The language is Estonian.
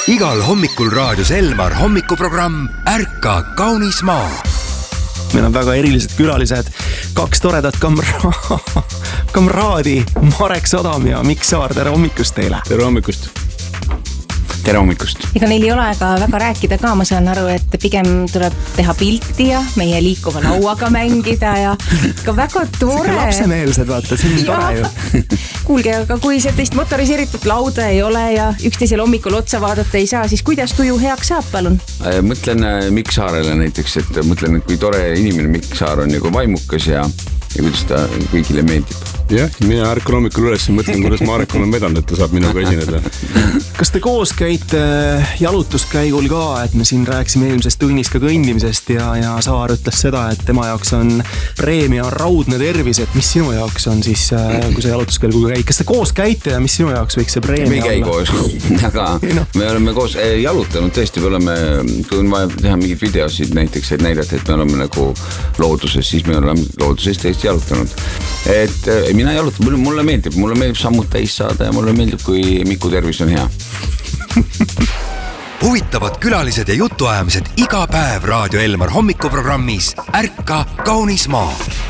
Igal hommikul raadios Elmar hommikuprogramm Ärka kaunis maa. Meil on väga erilised külalised, 2 toredat kamraadi, Marek Sodam ja Mikk Saar, tere hommikust teile. Tere hommikust. Tere hommikust. Ega neil ei ole ka väga rääkida ka, ma saan aru, et pigem tuleb teha pilti ja meie liikuva lauaga mängida ja ka väga tore. See lapsemeelsed, vaata, see on tore ju. Kuulge, aga kui sellist motoriseeritud lauda ei ole ja üksteisel hommikul otsa vaadata ei saa, siis kuidas tuju heaks saab, palun? Mõtlen Mikk Saarele näiteks, et mõtlen, et kui tore inimene Mikk Saar on nagu vaimukas ja kuidas ta kõigile meeldib. Jah, mina ärkan hommikul üles ja mõtlen, kuidas Marek on vedanud, et ta saab minuga esineda. Kas te koos käite jalutuskäigul ka, et me siin rääksime eelmisest tunnis ka kõndimisest ja Saar ütles seda, et tema jaoks on preemia raudne tervis, et mis sinu jaoks on siis, kui sa jalutuskäigul käid? Kas te koos käite ja mis sinu jaoks võiks see preemia olla? Me ei käi koos, aga me oleme koos jalutanud tõesti, me oleme, kui on vaja teha mingid videosid näiteks, et näidata, et me oleme nagu looduses, siis me oleme looduses tõesti jalutanud. Et mina jalutan, mulle meeldib sammud täis saada ja mulle meeldib, kui Miku tervis on hea. Huvitavad külalised ja jutuajamised iga päev Raadio Elmar hommikuprogrammis Ärka kaunis maa.